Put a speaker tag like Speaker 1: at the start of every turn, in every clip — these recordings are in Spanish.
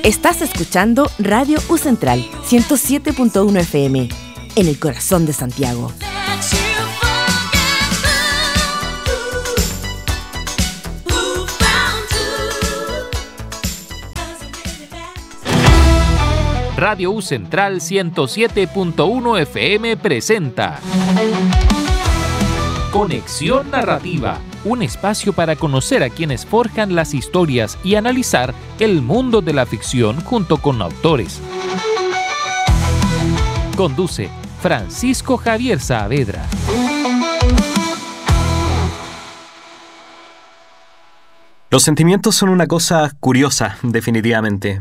Speaker 1: Estás escuchando Radio U Central 107.1 FM, en el corazón de Santiago.
Speaker 2: Radio U Central 107.1 FM presenta Conexión Narrativa, un espacio para conocer a quienes forjan las historias y analizar el mundo de la ficción junto con autores. Conduce Francisco Javier Saavedra.
Speaker 3: Los sentimientos son una cosa curiosa, definitivamente.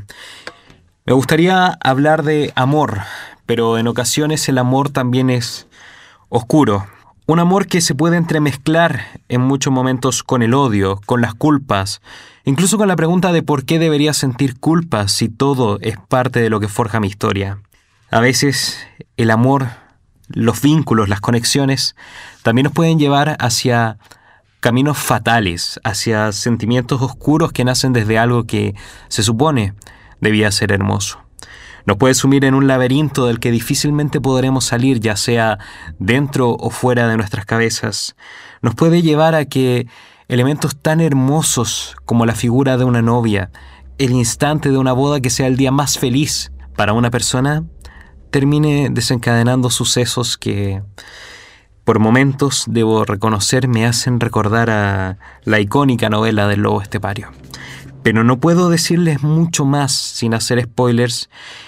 Speaker 3: Me gustaría hablar de amor, pero en ocasiones el amor también es oscuro. Un amor que se puede entremezclar en muchos momentos con el odio, con las culpas, incluso con la pregunta de por qué debería sentir culpa si todo es parte de lo que forja mi historia. A veces el amor, los vínculos, las conexiones, también nos pueden llevar hacia caminos fatales, hacia sentimientos oscuros que nacen desde algo que se supone debía ser hermoso. Nos puede sumir en un laberinto del que difícilmente podremos salir, ya sea dentro o fuera de nuestras cabezas. Nos puede llevar a que elementos tan hermosos como la figura de una novia, el instante de una boda que sea el día más feliz para una persona, termine desencadenando sucesos que, por momentos, debo reconocer, me hacen recordar a la icónica novela del lobo estepario. Pero no puedo decirles mucho más sin hacer spoilers.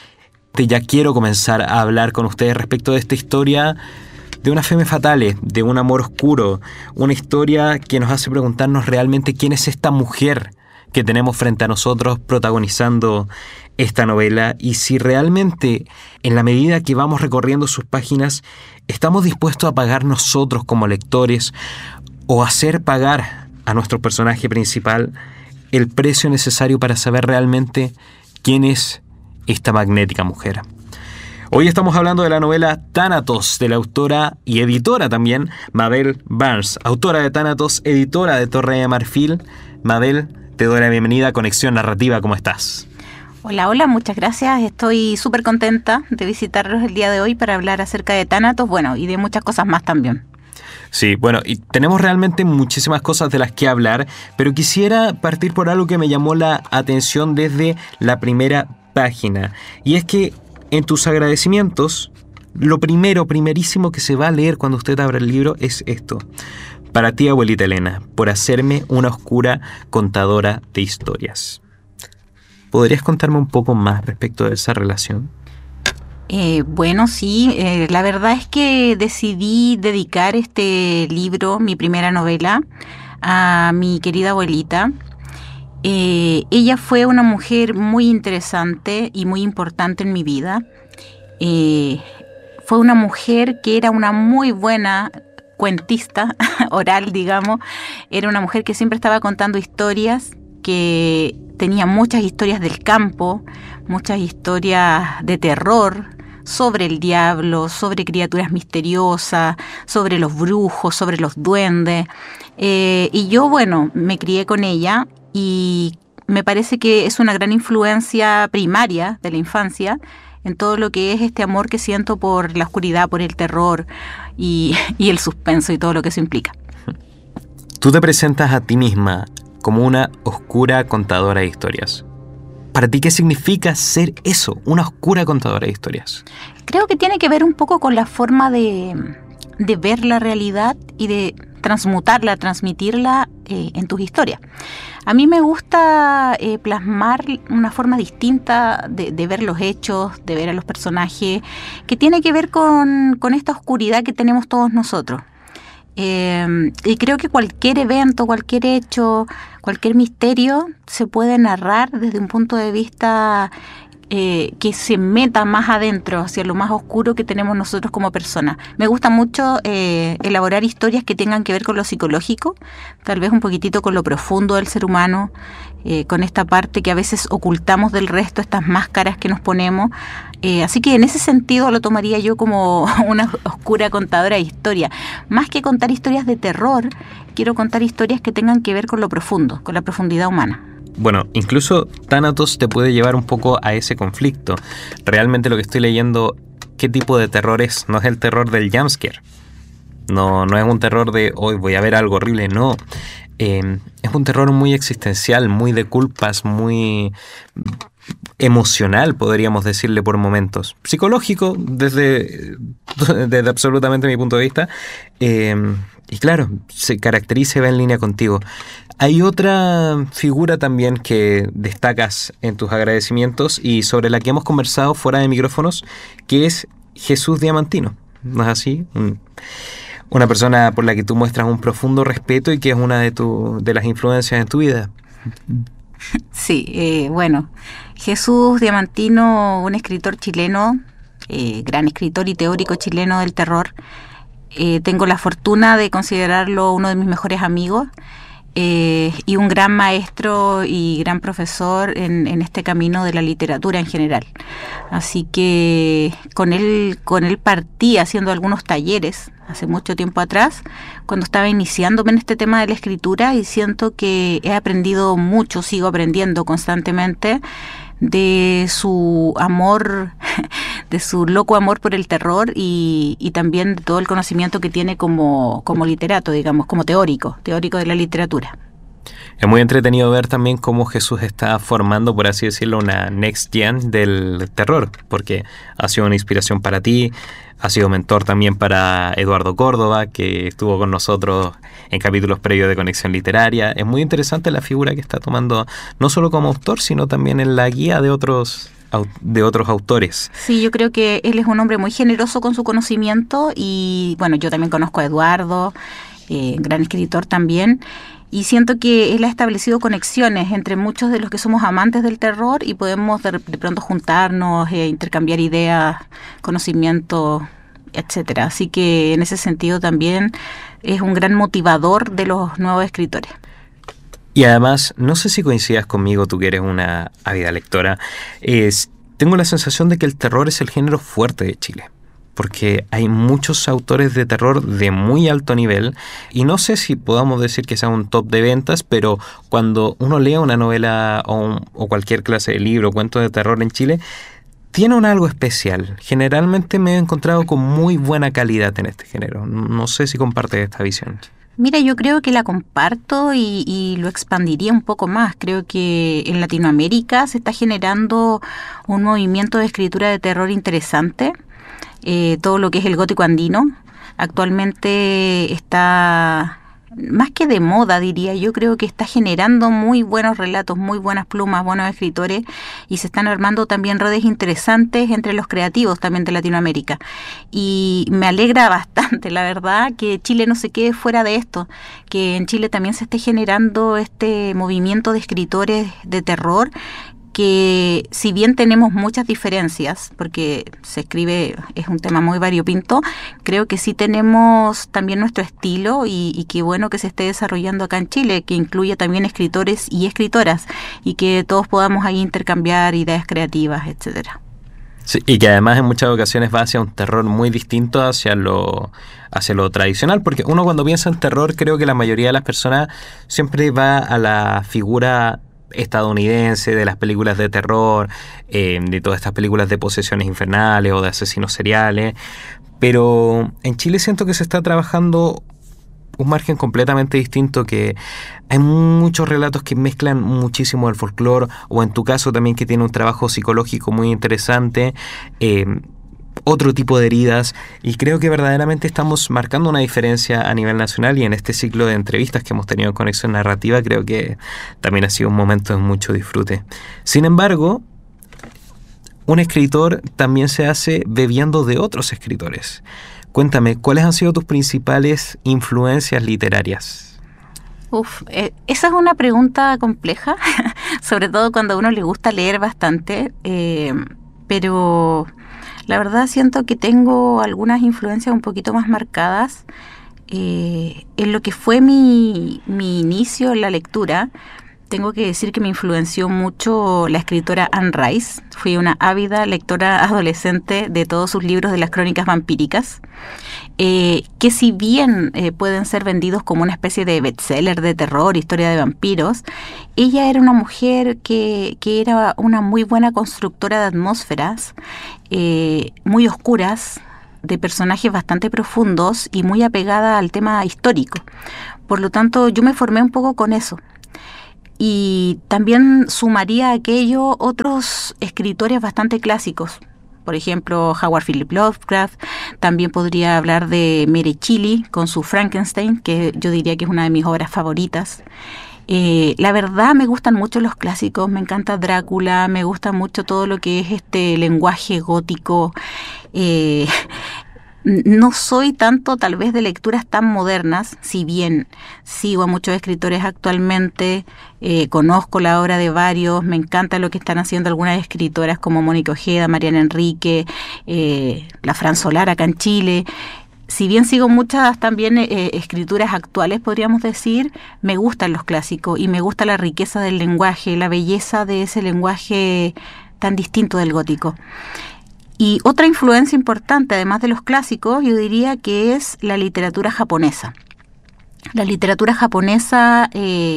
Speaker 3: Ya quiero comenzar a hablar con ustedes respecto de esta historia de una femme fatale, de un amor oscuro, una historia que nos hace preguntarnos realmente quién es esta mujer que tenemos frente a nosotros protagonizando esta novela y si realmente en la medida que vamos recorriendo sus páginas estamos dispuestos a pagar nosotros como lectores o hacer pagar a nuestro personaje principal el precio necesario para saber realmente quién es esta magnética mujer. Hoy estamos hablando de la novela Thanatos, de la autora y editora también, Mabel Barnes, autora de Thanatos, editora de Torre de Marfil. Mabel, te doy la bienvenida a Conexión Narrativa, ¿cómo estás?
Speaker 4: Hola, muchas gracias. Estoy súper contenta de visitarlos el día de hoy para hablar acerca de Thanatos, y de muchas cosas más también.
Speaker 3: Sí, y tenemos realmente muchísimas cosas de las que hablar, pero quisiera partir por algo que me llamó la atención desde la primera página, y es que en tus agradecimientos, lo primerísimo que se va a leer cuando usted abra el libro es esto: para ti, abuelita Elena, por hacerme una oscura contadora de historias. ¿Podrías contarme un poco más respecto de esa relación?
Speaker 4: Sí, la verdad es que decidí dedicar este libro, mi primera novela, a mi querida abuelita. Ella fue una mujer muy interesante y muy importante en mi vida. Fue una mujer que era una muy buena cuentista oral, digamos. Era una mujer que siempre estaba contando historias, que tenía muchas historias del campo, muchas historias de terror, sobre el diablo, sobre criaturas misteriosas, sobre los brujos, sobre los duendes. Y yo, me crié con ella y me parece que es una gran influencia primaria de la infancia en todo lo que es este amor que siento por la oscuridad, por el terror y el suspenso y todo lo que eso implica.
Speaker 3: Tú te presentas a ti misma como una oscura contadora de historias. ¿Para ti qué significa ser eso, una oscura contadora de historias?
Speaker 4: Creo que tiene que ver un poco con la forma de ver la realidad y de transmutarla, transmitirla en tus historias. A mí me gusta plasmar una forma distinta de ver los hechos, de ver a los personajes, que tiene que ver con esta oscuridad que tenemos todos nosotros. Y creo que cualquier evento, cualquier hecho, cualquier misterio se puede narrar desde un punto de vista que se meta más adentro, hacia lo más oscuro que tenemos nosotros como personas. Me gusta mucho elaborar historias que tengan que ver con lo psicológico, tal vez un poquitito con lo profundo del ser humano, con esta parte que a veces ocultamos del resto, estas máscaras que nos ponemos. Así que en ese sentido lo tomaría yo como una oscura contadora de historia. Más que contar historias de terror, quiero contar historias que tengan que ver con lo profundo, con la profundidad humana.
Speaker 3: Bueno, incluso Thanatos te puede llevar un poco a ese conflicto. Realmente lo que estoy leyendo, ¿qué tipo de terror es? No es el terror del jumpscare. No es un terror de hoy voy a ver algo horrible, no. Es un terror muy existencial, muy de culpas, muy emocional, podríamos decirle por momentos. Psicológico, desde absolutamente mi punto de vista. Y claro, se caracteriza y va en línea contigo. Hay otra figura también que destacas en tus agradecimientos y sobre la que hemos conversado fuera de micrófonos, que es Jesús Diamantino. ¿No es así? Una persona por la que tú muestras un profundo respeto y que es una de las influencias en tu vida.
Speaker 4: Sí, bueno, Jesús Diamantino, un escritor chileno, gran escritor y teórico chileno del terror. Tengo la fortuna de considerarlo uno de mis mejores amigos y un gran maestro y gran profesor en este camino de la literatura en general. Así que con él partí haciendo algunos talleres hace mucho tiempo atrás, cuando estaba iniciándome en este tema de la escritura, y siento que he aprendido mucho, sigo aprendiendo constantemente de su amor, de su loco amor por el terror y también de todo el conocimiento que tiene como literato, digamos, como teórico de la literatura.
Speaker 3: Es muy entretenido ver también cómo Jesús está formando, por así decirlo, una next gen del terror, porque ha sido una inspiración para ti, ha sido mentor también para Eduardo Córdoba, que estuvo con nosotros en capítulos previos de Conexión Literaria. Es muy interesante la figura que está tomando, no solo como autor, sino también en la guía de otros autores.
Speaker 4: Sí, yo creo que él es un hombre muy generoso con su conocimiento y, bueno, yo también conozco a Eduardo, gran escritor también. Y siento que él ha establecido conexiones entre muchos de los que somos amantes del terror y podemos de pronto juntarnos, intercambiar ideas, conocimiento, etcétera. Así que en ese sentido también es un gran motivador de los nuevos escritores.
Speaker 3: Y además, no sé si coincidas conmigo, tú que eres una ávida lectora, tengo la sensación de que el terror es el género fuerte de Chile. Porque hay muchos autores de terror de muy alto nivel y no sé si podamos decir que sea un top de ventas, pero cuando uno lee una novela o cualquier clase de libro o cuento de terror en Chile, tiene algo especial. Generalmente me he encontrado con muy buena calidad en este género. No sé si compartes esta visión.
Speaker 4: Mira, yo creo que la comparto y lo expandiría un poco más. Creo que en Latinoamérica se está generando un movimiento de escritura de terror interesante. Todo lo que es el gótico andino actualmente está más que de moda, diría yo. Creo que está generando muy buenos relatos, muy buenas plumas, buenos escritores, y se están armando también redes interesantes entre los creativos también de Latinoamérica, y me alegra bastante, la verdad, que Chile no se quede fuera de esto, que en Chile también se esté generando este movimiento de escritores de terror, que si bien tenemos muchas diferencias, porque se escribe, es un tema muy variopinto, creo que sí tenemos también nuestro estilo y qué bueno que se esté desarrollando acá en Chile, que incluya también escritores y escritoras y que todos podamos ahí intercambiar ideas creativas, etcétera.
Speaker 3: Sí, y que además en muchas ocasiones va hacia un terror muy distinto hacia lo tradicional, porque uno cuando piensa en terror creo que la mayoría de las personas siempre va a la figura estadounidense de las películas de terror, de todas estas películas de posesiones infernales o de asesinos seriales, pero en Chile siento que se está trabajando un margen completamente distinto, que hay muchos relatos que mezclan muchísimo el folclore, o en tu caso también que tiene un trabajo psicológico muy interesante, otro tipo de heridas, y creo que verdaderamente estamos marcando una diferencia a nivel nacional, y en este ciclo de entrevistas que hemos tenido en Conexión Narrativa creo que también ha sido un momento de mucho disfrute. Sin embargo, un escritor también se hace bebiendo de otros escritores. Cuéntame, ¿cuáles han sido tus principales influencias literarias?
Speaker 4: Esa es una pregunta compleja, sobre todo cuando a uno le gusta leer bastante, pero la verdad siento que tengo algunas influencias un poquito más marcadas. En lo que fue mi inicio en la lectura, Tengo que decir que me influenció mucho la escritora Anne Rice. Fui una ávida lectora adolescente de todos sus libros de las crónicas vampíricas, que si bien pueden ser vendidos como una especie de bestseller de terror, historia de vampiros, ella era una mujer que era una muy buena constructora de atmósferas muy oscuras, de personajes bastante profundos y muy apegada al tema histórico. Por lo tanto, yo me formé un poco con eso. Y también sumaría a aquello otros escritores bastante clásicos. Por ejemplo, Howard Philip Lovecraft. También podría hablar de Mary Shelley con su Frankenstein, que yo diría que es una de mis obras favoritas. La verdad me gustan mucho los clásicos, me encanta Drácula, me gusta mucho todo lo que es este lenguaje gótico. No soy tanto tal vez de lecturas tan modernas, si bien sigo a muchos escritores actualmente, conozco la obra de varios, me encanta lo que están haciendo algunas escritoras como Mónica Ojeda, Mariana Enrique, la Fran Solar acá en Chile. Si bien sigo muchas también escrituras actuales, podríamos decir, me gustan los clásicos y me gusta la riqueza del lenguaje, la belleza de ese lenguaje tan distinto del gótico. Y otra influencia importante, además de los clásicos, yo diría que es la literatura japonesa. La literatura japonesa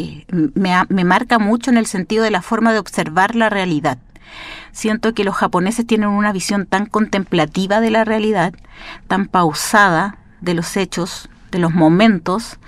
Speaker 4: me marca mucho en el sentido de la forma de observar la realidad. Siento que los japoneses tienen una visión tan contemplativa de la realidad, tan pausada de los hechos, de los momentos,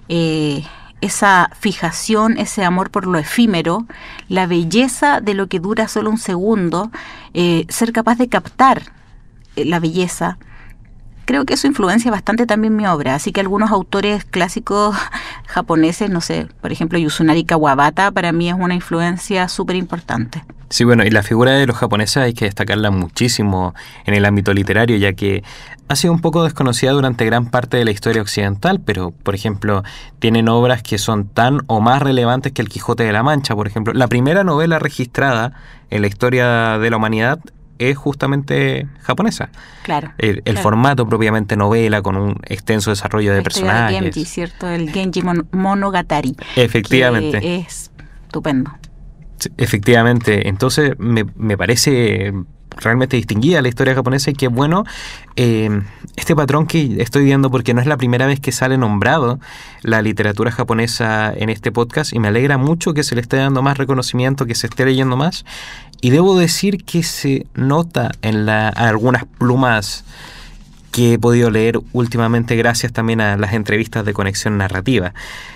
Speaker 4: esa fijación, ese amor por lo efímero, la belleza de lo que dura solo un segundo, ser capaz de captar la belleza. Creo que eso influencia bastante también mi obra, así que algunos autores clásicos japoneses, no sé, por ejemplo Yasunari Kawabata, para mí es una influencia súper importante.
Speaker 3: Sí, bueno, y la figura de los japoneses hay que destacarla muchísimo en el ámbito literario, ya que ha sido un poco desconocida durante gran parte de la historia occidental, pero, por ejemplo, tienen obras que son tan o más relevantes que El Quijote de la Mancha, por ejemplo. La primera novela registrada en la historia de la humanidad es justamente japonesa.
Speaker 4: Claro.
Speaker 3: El formato propiamente novela, con un extenso desarrollo de personajes.
Speaker 4: Genji, ¿cierto? El Genji Monogatari.
Speaker 3: Efectivamente.
Speaker 4: Que es estupendo.
Speaker 3: Sí, efectivamente. Entonces, me parece realmente distinguida la historia japonesa y qué bueno este patrón que estoy viendo, porque no es la primera vez que sale nombrado la literatura japonesa en este podcast y me alegra mucho que se le esté dando más reconocimiento, que se esté leyendo más, y debo decir que se nota en algunas plumas que he podido leer últimamente gracias también a las entrevistas de Conexión Narrativa.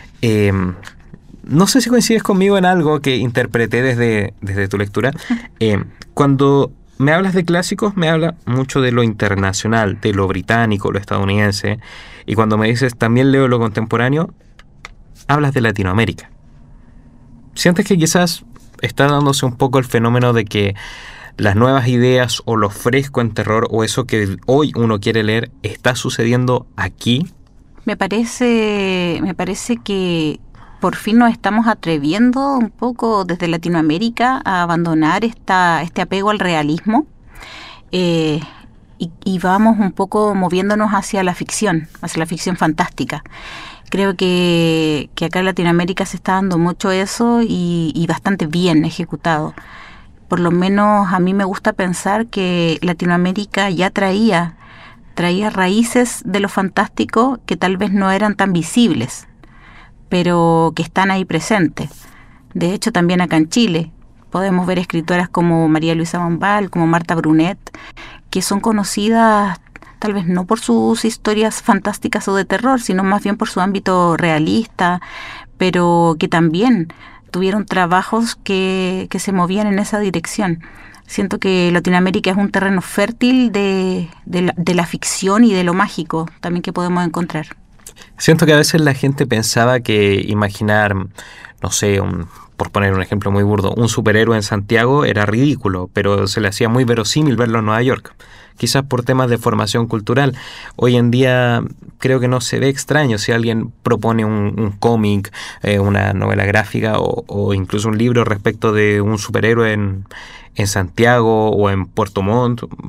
Speaker 3: No sé si coincides conmigo en algo que interpreté desde tu lectura. Cuando me hablas de clásicos, me habla mucho de lo internacional, de lo británico, lo estadounidense. Y cuando me dices también leo lo contemporáneo, hablas de Latinoamérica. ¿Sientes que quizás está dándose un poco el fenómeno de que las nuevas ideas o lo fresco en terror o eso que hoy uno quiere leer está sucediendo aquí?
Speaker 4: Me parece que por fin nos estamos atreviendo un poco desde Latinoamérica a abandonar este apego al realismo y vamos un poco moviéndonos hacia la ficción fantástica. Creo que acá en Latinoamérica se está dando mucho eso y bastante bien ejecutado. Por lo menos a mí me gusta pensar que Latinoamérica ya traía raíces de lo fantástico que tal vez no eran tan visibles, pero que están ahí presentes. De hecho, también acá en Chile podemos ver escritoras como María Luisa Bombal, como Marta Brunet, que son conocidas tal vez no por sus historias fantásticas o de terror, sino más bien por su ámbito realista, pero que también tuvieron trabajos que se movían en esa dirección. Siento que Latinoamérica es un terreno fértil de la ficción y de lo mágico también que podemos encontrar.
Speaker 3: Siento que a veces la gente pensaba que imaginar, no sé, por poner un ejemplo muy burdo, un superhéroe en Santiago era ridículo, pero se le hacía muy verosímil verlo en Nueva York. Quizás por temas de formación cultural. Hoy en día creo que no se ve extraño si alguien propone un cómic, una novela gráfica o incluso un libro respecto de un superhéroe en Santiago o en Puerto Montt.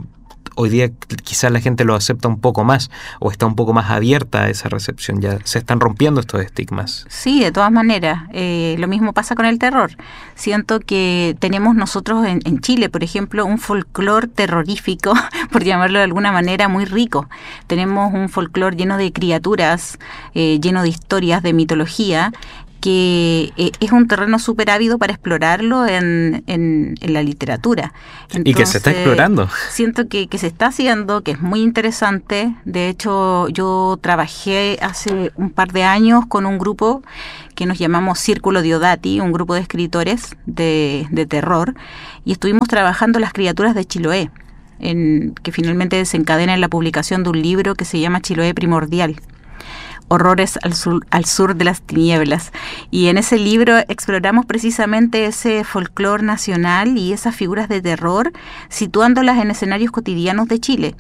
Speaker 3: hoy día quizás la gente lo acepta un poco más o está un poco más abierta a esa recepción. Ya se están rompiendo estos estigmas.
Speaker 4: Sí, de todas maneras. Lo mismo pasa con el terror. Siento que tenemos nosotros en Chile, por ejemplo, un folclore terrorífico, por llamarlo de alguna manera, muy rico. Tenemos un folclore lleno de criaturas, lleno de historias, de mitología, que es un terreno súper ávido para explorarlo en la literatura. Entonces,
Speaker 3: y que se está explorando.
Speaker 4: Siento que se está haciendo, que es muy interesante. De hecho, yo trabajé hace un par de años con un grupo que nos llamamos Círculo Diodati, un grupo de escritores de terror, y estuvimos trabajando las criaturas de Chiloé, que finalmente desencadena en la publicación de un libro que se llama Chiloé Primordial. Horrores al sur de las tinieblas. Y en ese libro exploramos precisamente ese folclore nacional y esas figuras de terror, situándolas en escenarios cotidianos de Chile.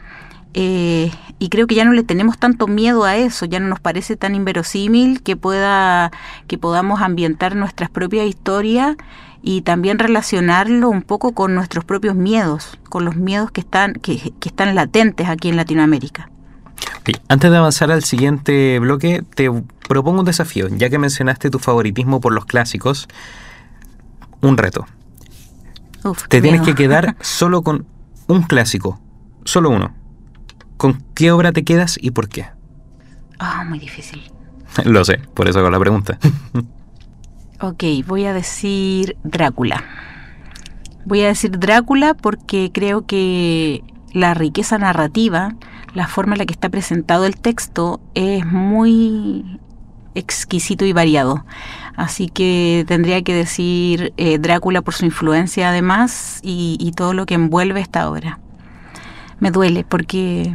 Speaker 4: Y creo que ya no le tenemos tanto miedo a eso, ya no nos parece tan inverosímil que podamos ambientar nuestras propias historias y también relacionarlo un poco con nuestros propios miedos, con los miedos que están latentes aquí en Latinoamérica.
Speaker 3: Antes de avanzar al siguiente bloque, te propongo un desafío. Ya que mencionaste tu favoritismo por los clásicos, un reto. Te tienes que quedar solo con un clásico, solo uno. ¿Con qué obra te quedas y por qué?
Speaker 4: Muy difícil.
Speaker 3: Lo sé, por eso hago la pregunta.
Speaker 4: Ok, voy a decir Drácula. Voy a decir Drácula porque creo que la riqueza narrativa, la forma en la que está presentado el texto es muy exquisito y variado. Así que tendría que decir Drácula por su influencia además y todo lo que envuelve esta obra. Me duele porque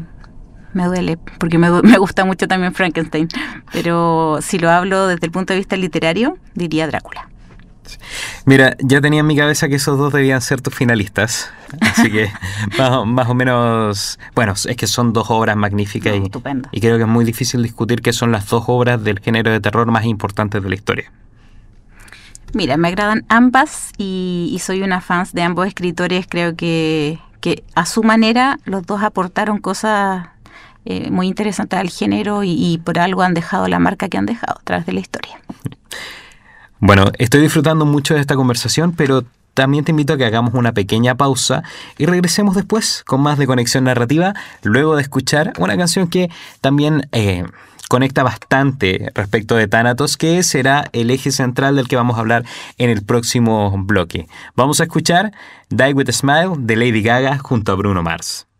Speaker 4: me gusta mucho también Frankenstein, pero si lo hablo desde el punto de vista literario, diría Drácula.
Speaker 3: Mira, ya tenía en mi cabeza que esos dos debían ser tus finalistas, así que más o menos, bueno, es que son dos obras magníficas y creo que es muy difícil discutir que son las dos obras del género de terror más importantes de la historia.
Speaker 4: Mira, me agradan ambas y soy una fan de ambos escritores. Creo que a su manera los dos aportaron cosas muy interesantes al género y por algo han dejado la marca que han dejado a través de la historia.
Speaker 3: Bueno, estoy disfrutando mucho de esta conversación, pero también te invito a que hagamos una pequeña pausa y regresemos después con más de Conexión Narrativa, luego de escuchar una canción que también conecta bastante respecto de Thanatos, que será el eje central del que vamos a hablar en el próximo bloque. Vamos a escuchar Die With A Smile de Lady Gaga junto a Bruno Mars.